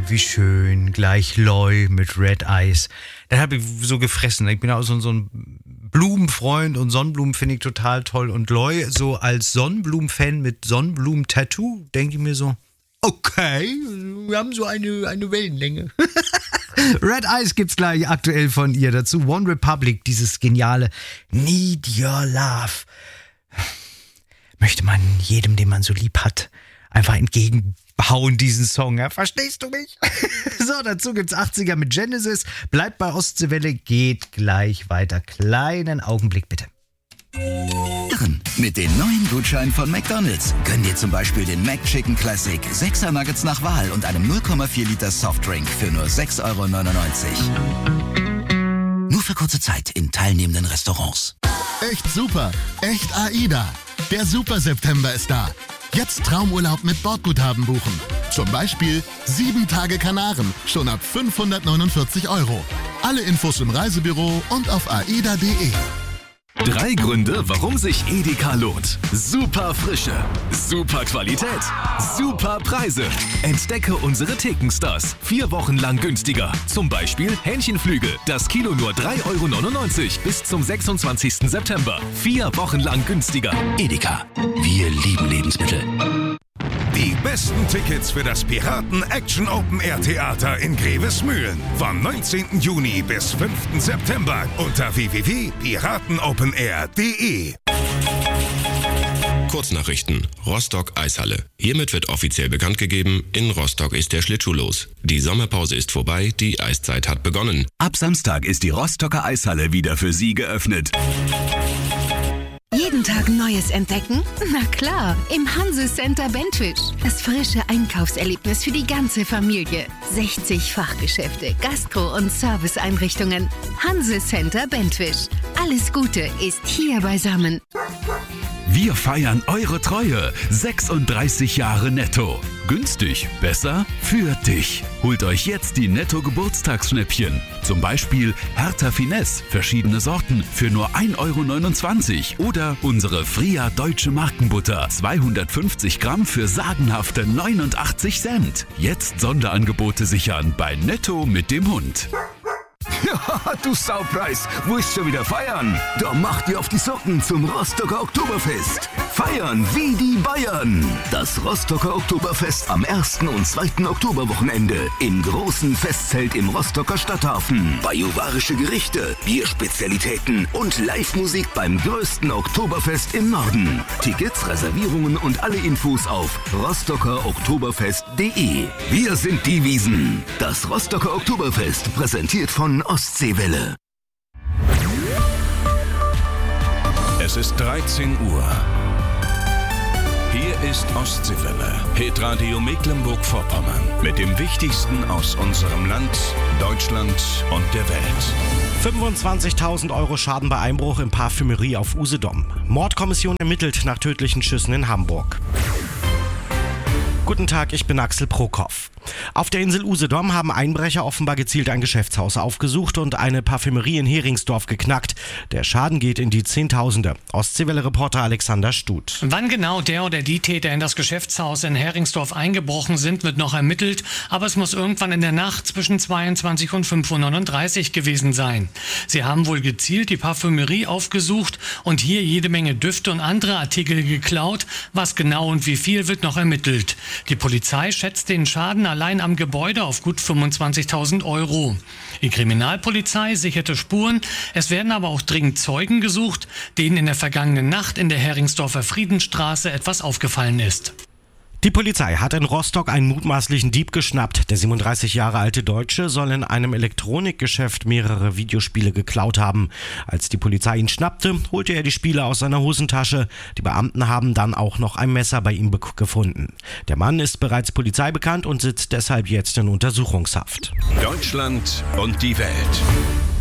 wie schön, gleich Loi mit Red Eyes. Das habe ich so gefressen. Ich bin auch so ein Blumenfreund und Sonnenblumen finde ich total toll. Und Loi so als Sonnenblumen-Fan mit Sonnenblumen-Tattoo, denke ich mir so, okay, wir haben so eine Wellenlänge. Red Eyes gibt's gleich aktuell von ihr. Dazu One Republic, dieses geniale Need Your Love. Möchte man jedem, den man so lieb hat, einfach entgegenhauen, diesen Song. Ja? Verstehst du mich? So, dazu gibt's 80er mit Genesis. Bleibt bei Ostseewelle, geht gleich weiter. Kleinen Augenblick bitte. Mit den neuen Gutscheinen von McDonald's gönn dir zum Beispiel den McChicken Classic 6er Nuggets nach Wahl und einem 0,4 Liter Softdrink für nur 6,99 €. Nur für kurze Zeit in teilnehmenden Restaurants. Echt super, echt AIDA. Der Super September ist da. Jetzt Traumurlaub mit Bordguthaben buchen. Zum Beispiel 7 Tage Kanaren, schon ab 549 €. Alle Infos im Reisebüro und auf aida.de. 3 Gründe, warum sich Edeka lohnt. Super Frische, super Qualität, super Preise. Entdecke unsere Thekenstars. 4 Wochen lang günstiger. Zum Beispiel Hähnchenflügel. Das Kilo nur 3,99 € bis zum 26. September. 4 Wochen lang günstiger. Edeka. Wir lieben Lebensmittel. Die besten Tickets für das Piraten Action Open Air Theater in Grevesmühlen. Vom 19. Juni bis 5. September unter www.piratenopenair.de. Kurznachrichten. Rostock Eishalle. Hiermit wird offiziell bekannt gegeben, in Rostock ist der Schlittschuh los. Die Sommerpause ist vorbei, die Eiszeit hat begonnen. Ab Samstag ist die Rostocker Eishalle wieder für Sie geöffnet. Jeden Tag Neues entdecken? Na klar, im Hanse Center Bentwisch. Das frische Einkaufserlebnis für die ganze Familie. 60 Fachgeschäfte, Gastro- und Serviceeinrichtungen. Hanse Center Bentwisch. Alles Gute ist hier beisammen. Wir feiern eure Treue. 36 Jahre netto. Günstig, besser für dich. Holt euch jetzt die Netto-Geburtstagsschnäppchen. Zum Beispiel Hertha Finesse, verschiedene Sorten für nur 1,29 € oder unsere Fria Deutsche Markenbutter, 250 Gramm für sagenhafte 89 Cent. Jetzt Sonderangebote sichern bei Netto mit dem Hund. Ja, du Saupreis, willst schon wieder feiern? Da mach dir auf die Socken zum Rostocker Oktoberfest. Feiern wie die Bayern. Das Rostocker Oktoberfest am 1. und 2. Oktoberwochenende im großen Festzelt im Rostocker Stadthafen. Bajuwarische Gerichte, Bierspezialitäten und Live-Musik beim größten Oktoberfest im Norden. Tickets, Reservierungen und alle Infos auf rostockeroktoberfest.de. Wir sind die Wiesen. Das Rostocker Oktoberfest, präsentiert von Ostseewelle. Es ist 13 Uhr. Hier ist Ostseewelle, Hitradio Mecklenburg-Vorpommern. Mit dem Wichtigsten aus unserem Land, Deutschland und der Welt. 25.000 € Schaden bei Einbruch in Parfümerie auf Usedom. Mordkommission ermittelt nach tödlichen Schüssen in Hamburg. Guten Tag, ich bin Axel Prokop. Auf der Insel Usedom haben Einbrecher offenbar gezielt ein Geschäftshaus aufgesucht und eine Parfümerie in Heringsdorf geknackt. Der Schaden geht in die Zehntausende. Ostseewelle-Reporter Alexander Stuth. Wann genau der oder die Täter in das Geschäftshaus in Heringsdorf eingebrochen sind, wird noch ermittelt. Aber es muss irgendwann in der Nacht zwischen 22 und 5:39 Uhr gewesen sein. Sie haben wohl gezielt die Parfümerie aufgesucht und hier jede Menge Düfte und andere Artikel geklaut. Was genau und wie viel wird noch ermittelt. Die Polizei schätzt den Schaden allein am Gebäude auf gut 25.000 €. Die Kriminalpolizei sicherte Spuren. Es werden aber auch dringend Zeugen gesucht, denen in der vergangenen Nacht in der Heringsdorfer Friedensstraße etwas aufgefallen ist. Die Polizei hat in Rostock einen mutmaßlichen Dieb geschnappt. Der 37 Jahre alte Deutsche soll in einem Elektronikgeschäft mehrere Videospiele geklaut haben. Als die Polizei ihn schnappte, holte er die Spiele aus seiner Hosentasche. Die Beamten haben dann auch noch ein Messer bei ihm gefunden. Der Mann ist bereits polizeibekannt und sitzt deshalb jetzt in Untersuchungshaft. Deutschland und die Welt.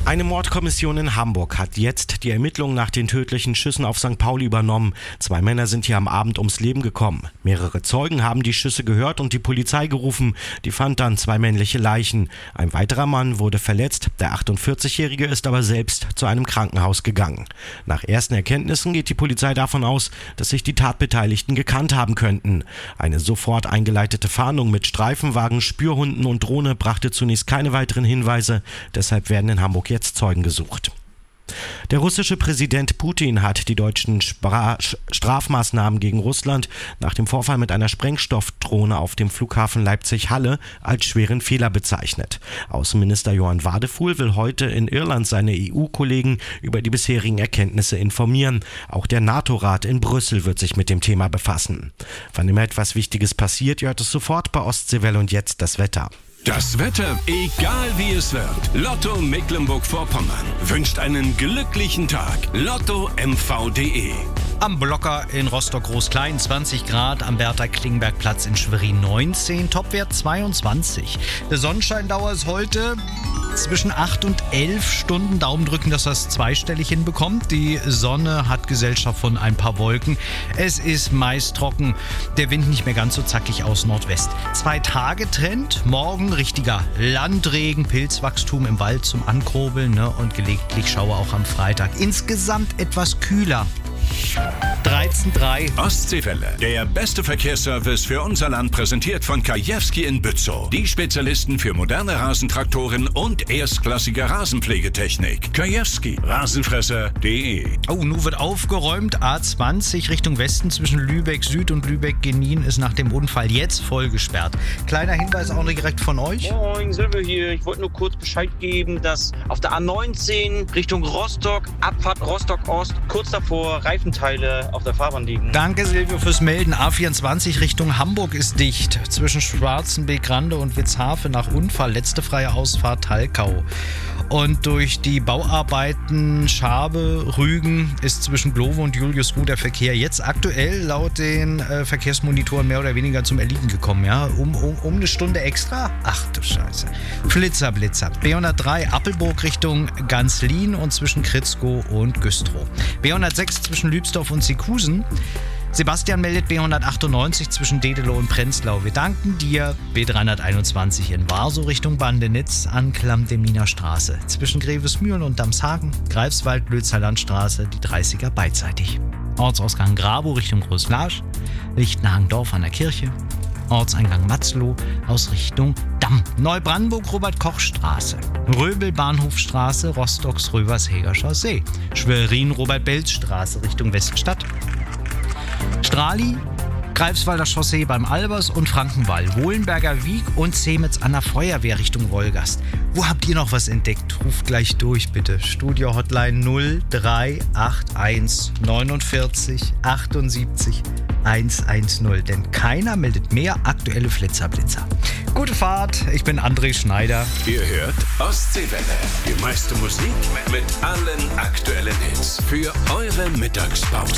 Eine Mordkommission in Hamburg hat jetzt die Ermittlungen nach den tödlichen Schüssen auf St. Pauli übernommen. 2 Männer sind hier am Abend ums Leben gekommen. Mehrere Zeugen haben die Schüsse gehört und die Polizei gerufen. Die fand dann 2 männliche Leichen. Ein weiterer Mann wurde verletzt. Der 48-Jährige ist aber selbst zu einem Krankenhaus gegangen. Nach ersten Erkenntnissen geht die Polizei davon aus, dass sich die Tatbeteiligten gekannt haben könnten. Eine sofort eingeleitete Fahndung mit Streifenwagen, Spürhunden und Drohne brachte zunächst keine weiteren Hinweise. Deshalb werden in Hamburg jetzt Zeugen gesucht. Der russische Präsident Putin hat die deutschen Strafmaßnahmen gegen Russland nach dem Vorfall mit einer Sprengstoffdrohne auf dem Flughafen Leipzig-Halle als schweren Fehler bezeichnet. Außenminister Johann Wadefuhl will heute in Irland seine EU-Kollegen über die bisherigen Erkenntnisse informieren. Auch der NATO-Rat in Brüssel wird sich mit dem Thema befassen. Wann immer etwas Wichtiges passiert, ihr hört es sofort bei Ostseewelle und jetzt das Wetter. Das Wetter, egal wie es wird. Lotto Mecklenburg-Vorpommern wünscht einen glücklichen Tag. LottoMV.de. Am Blocker in Rostock-Groß-Klein 20 Grad, am Bertha-Klingberg-Platz in Schwerin 19, Topwert 22. Der Sonnenscheindauer ist heute zwischen 8 und 11 Stunden. Daumen drücken, dass das zweistellig hinbekommt. Die Sonne hat Gesellschaft von ein paar Wolken. Es ist meist trocken, der Wind nicht mehr ganz so zackig aus Nordwest. 2-Tage-Trend, morgen richtiger Landregen, Pilzwachstum im Wald zum Ankurbeln, und gelegentlich Schauer auch am Freitag. Insgesamt etwas kühler. 13.3 Ostseewelle. Der beste Verkehrsservice für unser Land, präsentiert von Kajewski in Bützow. Die Spezialisten für moderne Rasentraktoren und erstklassige Rasenpflegetechnik. Kajewski. Rasenfresser.de. Oh, nun wird aufgeräumt. A20 Richtung Westen zwischen Lübeck Süd und Lübeck Genin ist nach dem Unfall jetzt voll gesperrt. Kleiner Hinweis auch direkt von euch. Moin, Silvio hier. Ich wollte nur kurz Bescheid geben, dass auf der A19 Richtung Rostock, Abfahrt Rostock-Ost, kurz davor Reifenteile auf der Fahrbahn liegen. Danke, Silvio, fürs Melden. A24 Richtung Hamburg ist dicht. Zwischen Schwarzenbeek-Rande und Witzhafe nach Unfall. Letzte freie Ausfahrt Talkau. Und durch die Bauarbeiten Schabe, Rügen ist zwischen Glowe und Juliusruh der Verkehr jetzt aktuell laut den Verkehrsmonitoren mehr oder weniger zum Erliegen gekommen. Ja? Um eine Stunde extra? Ach du Scheiße. Blitzer. B103 Appelburg Richtung Ganzlin und zwischen Kritzkow und Güstrow. B106 zwischen Lübsdorf und Seekusen. Sebastian meldet B198 zwischen Dedelow und Prenzlau. Wir danken dir. B321 in Warsow Richtung Bandenitz an Klamm-Deminer Straße. Zwischen Grevesmühlen und Damshagen, Greifswald, Lützer Landstraße, die 30er beidseitig. Ortsausgang Grabow Richtung Großlarsch, Lichtenhagen-Dorf an der Kirche. Ortseingang Matzlow aus Richtung Damm. Neubrandenburg Robert-Koch-Straße. Röbel Bahnhofstraße, Rostocks Röversheger Chaussee. Schwerin Robert-Belz-Straße Richtung Weststadt. Strahli, Greifswalder Chaussee beim Albers und Frankenwall, Wohlenberger Wieg und Zemetz an der Feuerwehr Richtung Wolgast. Wo habt ihr noch was entdeckt? Ruft gleich durch, bitte. Studio Hotline 0381 49 78 110, denn keiner meldet mehr aktuelle Flitzer-Blitzer. Gute Fahrt, ich bin André Schneider. Ihr hört Ostseewelle. Die meiste Musik mit allen aktuellen Hits für eure Mittagspause.